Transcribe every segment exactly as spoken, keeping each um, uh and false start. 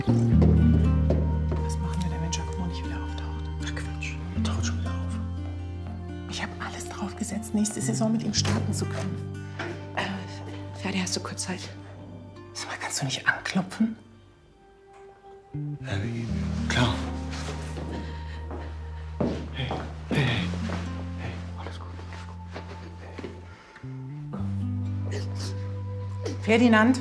Was machen wir denn, wenn Giacomo nicht wieder auftaucht? Ach Quatsch, er taucht schon wieder auf. Ich habe alles drauf gesetzt, nächste Saison mit ihm starten zu können. Äh, Ferdi, hast du kurz Zeit? Sag mal, kannst du nicht anklopfen? Äh, klar. Hey, hey, hey. Hey, alles gut, alles gut. Ferdinand?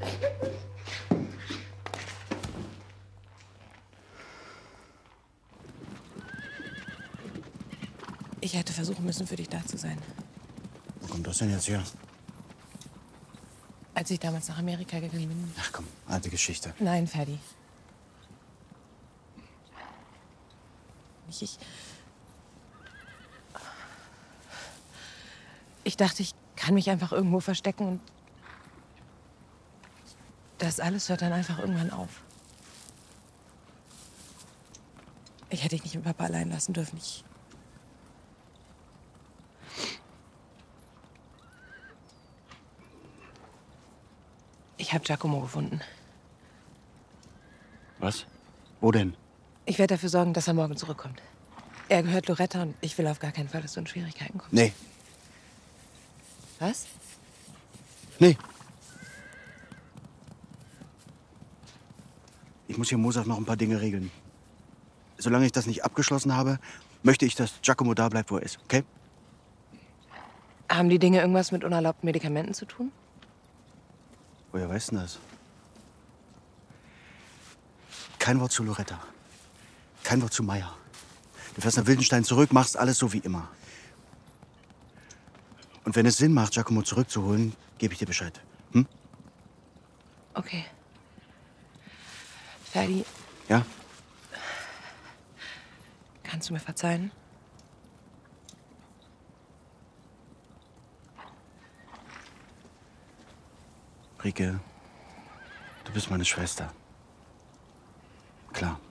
Ich hätte versuchen müssen, für dich da zu sein. Wo kommt das denn jetzt her? Als ich damals nach Amerika gegangen bin. Ach komm, alte Geschichte. Nein, Ferdi. Ich, ich, ich dachte, ich kann mich einfach irgendwo verstecken und das alles hört dann einfach irgendwann auf. Ich hätte dich nicht mit Papa allein lassen dürfen. Ich Ich habe Giacomo gefunden. Was? Wo denn? Ich werde dafür sorgen, dass er morgen zurückkommt. Er gehört Loretta und ich will auf gar keinen Fall, dass du in Schwierigkeiten kommst. Nee. Was? Nee. Ich muss hier Montag noch ein paar Dinge regeln. Solange ich das nicht abgeschlossen habe, möchte ich, dass Giacomo da bleibt, wo er ist, okay? Haben die Dinge irgendwas mit unerlaubten Medikamenten zu tun? Woher weißt du das? Kein Wort zu Loretta. Kein Wort zu Meier. Du fährst nach Wildenstein zurück, machst alles so wie immer. Und wenn es Sinn macht, Giacomo zurückzuholen, gebe ich dir Bescheid. Hm? Okay. Ferdi, Ja? kannst du mir verzeihen? Rike, du bist meine Schwester. Klar.